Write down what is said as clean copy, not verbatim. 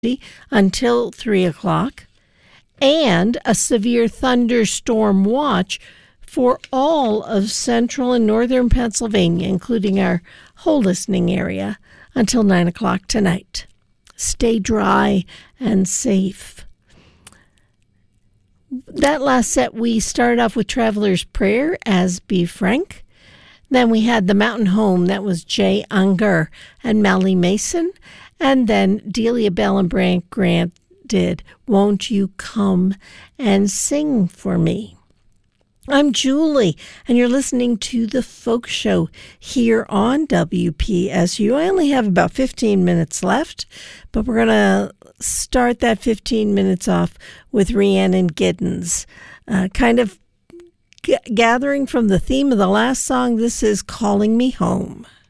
until 3 o'clock, and a severe thunderstorm watch for all of central and northern Pennsylvania, including our whole listening area, until 9 o'clock tonight. Stay dry and safe. That last set, we started off with Traveler's Prayer as Be Frank. Then we had The Mountain Home, that was Jay Unger and Melly Mason. And then Delia Bell and Brant Grant did Won't You Come and Sing for Me. I'm Julie, and you're listening to The Folk Show here on WPSU. I only have about 15 minutes left, but we're going to start that 15 minutes off with Rhiannon Giddens. Kind of gathering from the theme of the last song, this is Calling Me Home.